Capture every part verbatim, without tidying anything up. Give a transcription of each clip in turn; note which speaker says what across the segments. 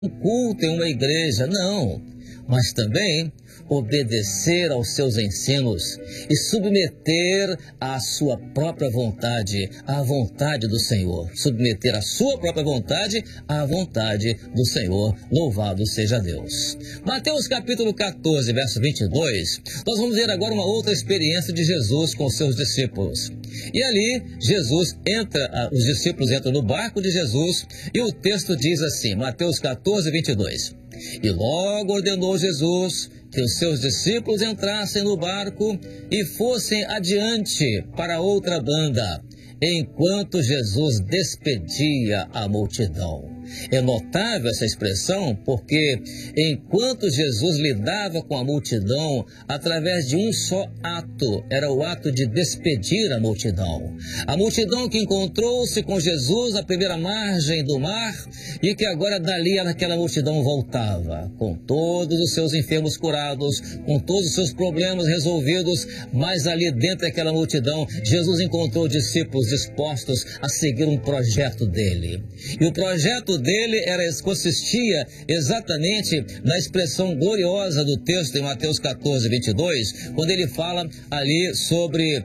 Speaker 1: um culto em uma igreja, não, mas também obedecer aos seus ensinos e submeter a sua própria vontade à vontade do Senhor. Submeter a sua própria vontade à vontade do Senhor. Louvado seja Deus. Mateus capítulo quatorze, verso vinte e dois, nós vamos ver agora uma outra experiência de Jesus com os seus discípulos. E ali, Jesus entra, os discípulos entram no barco de Jesus e o texto diz assim, Mateus quatorze, vinte e dois. E logo ordenou Jesus que os seus discípulos entrassem no barco e fossem adiante para outra banda, enquanto Jesus despedia a multidão. É notável essa expressão porque enquanto Jesus lidava com a multidão através de um só ato, era o ato de despedir a multidão. A multidão que encontrou-se com Jesus à primeira margem do mar e que agora dali aquela multidão voltava, com todos os seus enfermos curados, com todos os seus problemas resolvidos, mas ali dentro daquela multidão, Jesus encontrou discípulos dispostos a seguir um projeto dele. E o projeto dele era, consistia exatamente na expressão gloriosa do texto em Mateus quatorze, vinte e dois, quando ele fala ali sobre...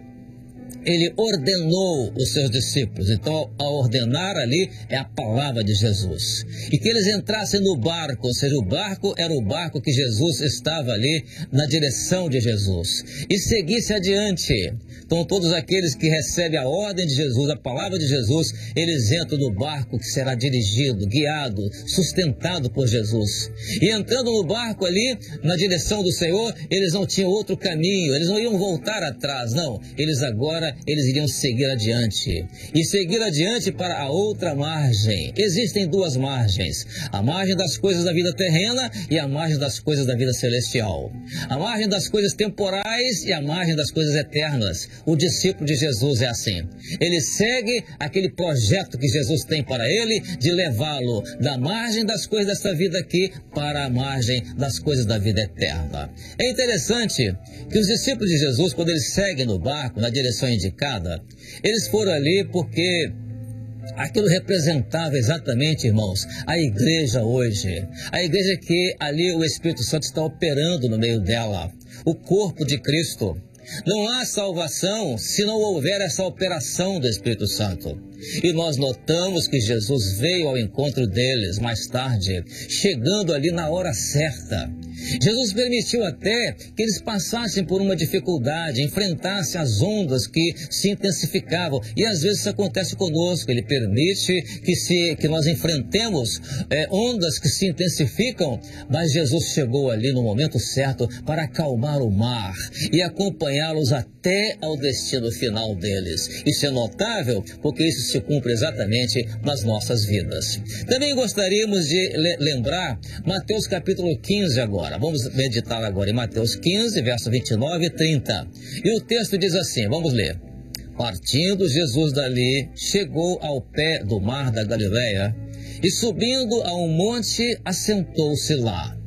Speaker 1: Ele ordenou os seus discípulos. Então, a ordenar ali é a palavra de Jesus. E que eles entrassem no barco, ou seja, o barco era o barco que Jesus estava ali na direção de Jesus. E seguisse adiante. Então, todos aqueles que recebem a ordem de Jesus, a palavra de Jesus, eles entram no barco que será dirigido, guiado, sustentado por Jesus. E entrando no barco ali, na direção do Senhor, eles não tinham outro caminho, eles não iam voltar atrás, não. Eles agora eles iriam seguir adiante, e seguir adiante para a outra margem. Existem duas margens, a margem das coisas da vida terrena e a margem das coisas da vida celestial. A margem das coisas temporais e a margem das coisas eternas. O discípulo de Jesus é assim, ele segue aquele projeto que Jesus tem para ele, de levá-lo da margem das coisas desta vida aqui para a margem das coisas da vida eterna. É interessante que os discípulos de Jesus, quando eles seguem no barco, na direção indicada, eles foram ali porque aquilo representava exatamente, irmãos, a igreja hoje. A igreja que ali o Espírito Santo está operando no meio dela, o corpo de Cristo. Não há salvação se não houver essa operação do Espírito Santo. E nós notamos que Jesus veio ao encontro deles mais tarde, chegando ali na hora certa. Jesus permitiu até que eles passassem por uma dificuldade, enfrentassem as ondas que se intensificavam. E às vezes isso acontece conosco, ele permite que, se, que nós enfrentemos é, ondas que se intensificam, mas Jesus chegou ali no momento certo para acalmar o mar e acompanhá-los até ao destino final deles. Isso é notável porque isso se cumpre exatamente nas nossas vidas. Também gostaríamos de le- lembrar Mateus capítulo quinze agora. Vamos meditar agora em Mateus quinze, verso vinte e nove e trinta. E o texto diz assim, vamos ler. Partindo Jesus dali, chegou ao pé do mar da Galileia e subindo a um monte, assentou-se lá.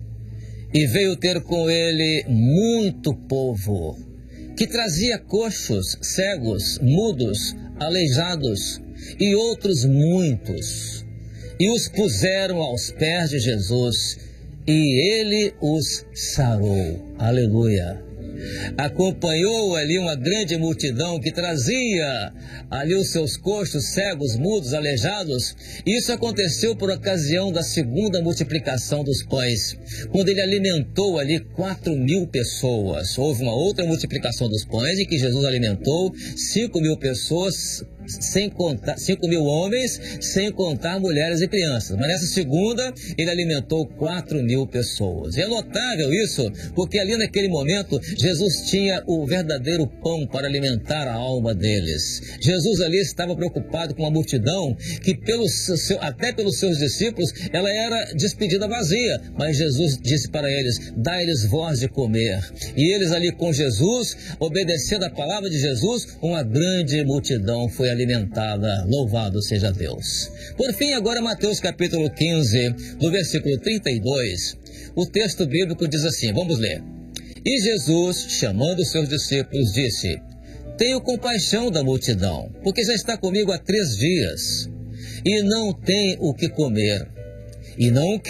Speaker 1: E veio ter com ele muito povo, que trazia coxos, cegos, mudos, aleijados e outros muitos. E os puseram aos pés de Jesus, e ele os sarou. Aleluia. Acompanhou ali uma grande multidão que trazia ali os seus coxos, cegos, mudos, aleijados. Isso aconteceu por ocasião da segunda multiplicação dos pães, quando ele alimentou ali quatro mil pessoas. Houve uma outra multiplicação dos pães em que Jesus alimentou cinco mil pessoas, sem contar, cinco mil homens, sem contar mulheres e crianças. Mas nessa segunda, ele alimentou quatro mil pessoas. E é notável isso, porque ali naquele momento, Jesus tinha o verdadeiro pão para alimentar a alma deles. Jesus ali estava preocupado com a multidão, que pelos, seu, até pelos seus discípulos, ela era despedida vazia. Mas Jesus disse para eles, dá-lhes voz de comer. E eles ali com Jesus, obedecendo a palavra de Jesus, uma grande multidão foi alimentada, louvado seja Deus. Por fim, agora Mateus capítulo quinze, no versículo trinta e dois, o texto bíblico diz assim, vamos ler. E Jesus, chamando os seus discípulos, disse, tenho compaixão da multidão, porque já está comigo há três dias, e não tem o que comer. e não